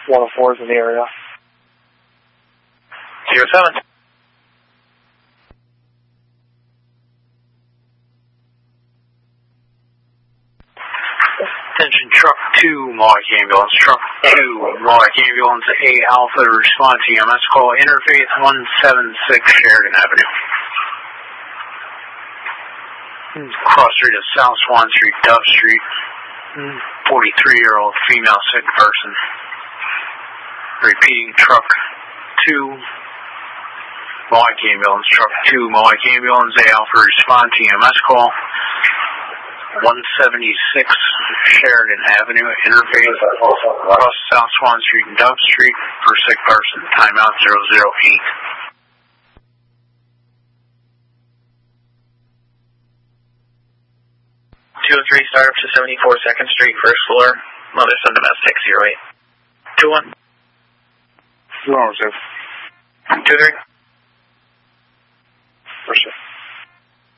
104 is in the area. 07. Attention, truck 2, Mohawk Ambulance. Truck 2, Mohawk Ambulance, A Alpha to respond to EMS call. Interfaith 176 Sheridan Avenue. Cross street of South Swan Street, Dove Street. 43-year-old female sick person. Repeating, truck 2, Mohawk Ambulance. Truck 2, Mohawk Ambulance, A Alpha respond to EMS call. 176 Sheridan Avenue, Interfaith, across South Swan Street and Dove Street for sick person. Timeout 008. 203, start up to 74 2nd Street, first floor. Mother, son, domestic, 08. 21. 2 hours, 23. First shift.